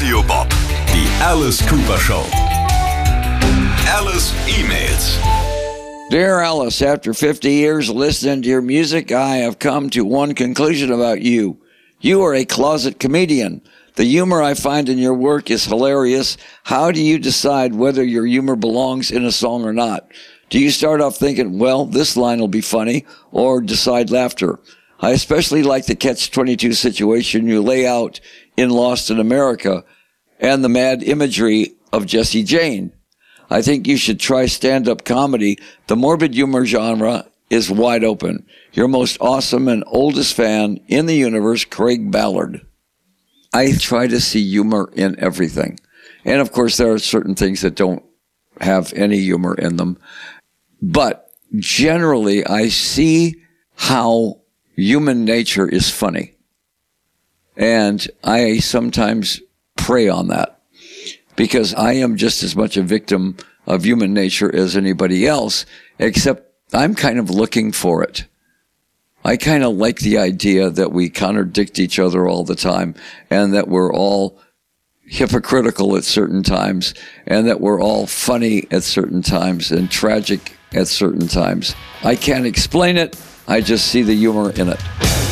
Radio Bob. Die Alice Cooper Show. Alice emails. Dear Alice, after 50 years listening to your music, I have come to one conclusion about you. You are a closet comedian. The humor I find in your work is hilarious. How do you decide whether your humor belongs in a song or not? Do you start off thinking, well, this line will be funny, or decide laughter? I especially like the catch-22 situation you lay out in Lost in America and the mad imagery of Jesse Jane. I think you should try stand-up comedy. The morbid humor genre is wide open. Your most awesome and oldest fan in the universe, Craig Ballard. I try to see humor in everything. And of course, there are certain things that don't have any humor in them. But generally, I see how human nature is funny. And I sometimes prey on that because I am just as much a victim of human nature as anybody else, except I'm kind of looking for it. I kind of like the idea that we contradict each other all the time and that we're all hypocritical at certain times and that we're all funny at certain times and tragic at certain times. I can't explain it. I just see the humor in it.